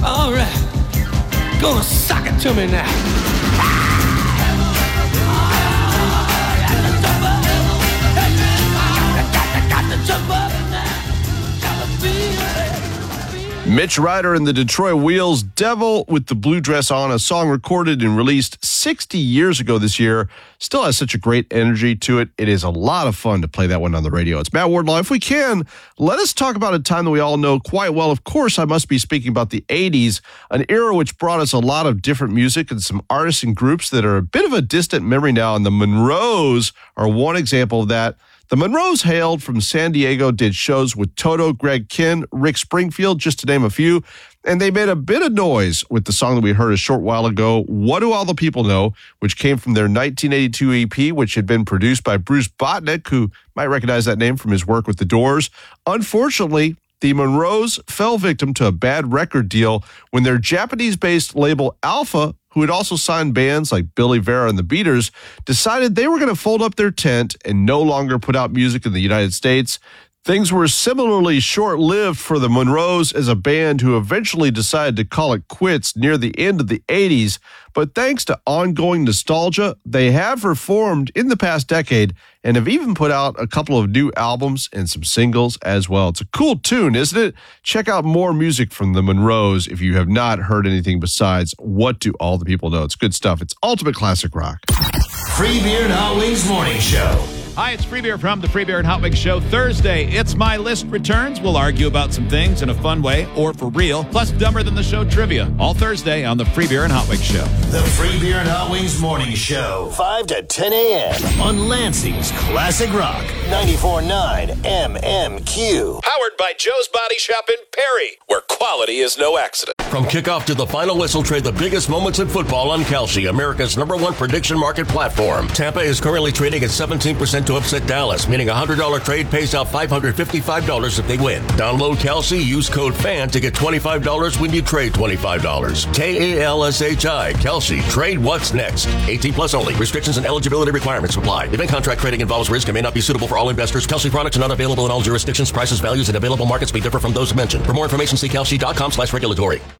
All right, gonna sock it to me now. Mitch Ryder and the Detroit Wheels, Devil with the Blue Dress On, a song recorded and released 60 years ago this year. Still has such a great energy to it. It is a lot of fun to play that one on the radio. It's Matt Wardlaw. If we can, let us talk about a time that we all know quite well. Of course, I must be speaking about the 80s, an era which brought us a lot of different music and some artists and groups that are a bit of a distant memory now, and the Monroes are one example of that. The Monroes hailed from San Diego, did shows with Toto, Greg Kihn, Rick Springfield, just to name a few, and they made a bit of noise with the song that we heard a short while ago, What Do All the People Know?, which came from their 1982 EP, which had been produced by Bruce Botnick, who might recognize that name from his work with The Doors. Unfortunately, the Monroes fell victim to a bad record deal when their Japanese-based label Alpha, who had also signed bands like Billy Vera and the Beaters, decided they were going to fold up their tent and no longer put out music in the United States. Things were similarly short-lived for the Monroes as a band who eventually decided to call it quits near the end of the 80s. But thanks to ongoing nostalgia, they have reformed in the past decade and have even put out a couple of new albums and some singles as well. It's a cool tune, isn't it? Check out more music from the Monroes if you have not heard anything besides What Do All the People Know? It's good stuff. It's ultimate classic rock. Free Beer and Hot Wings Morning Show. Hi, it's Free Beer from the Free Beer and Hot Wings Show. Thursday, It's My List returns. We'll argue about some things in a fun way or for real, plus Dumber Than the Show trivia. All Thursday on the Free Beer and Hot Wings Show. The Free Beer and Hot Wings Morning Show. 5 to 10 a.m. on Lansing's Classic Rock. 94.9 MMQ. Powered by Joe's Body Shop in Perry, where quality is no accident. From kickoff to the final whistle, trade the biggest moments in football on Kalshi, America's #1 prediction market platform. Tampa is currently trading at 17% to upset Dallas, meaning a $100 trade pays out $555 if they win. Download Kalshi, use code FAN to get $25 when you trade $25. Kalshi, Kalshi, trade what's next. 18 plus only. Restrictions and eligibility requirements apply. Event contract trading involves risk and may not be suitable for all investors. Kalshi products are not available in all jurisdictions. Prices, values, and available markets may differ from those mentioned. For more information, see kalshi.com/regulatory.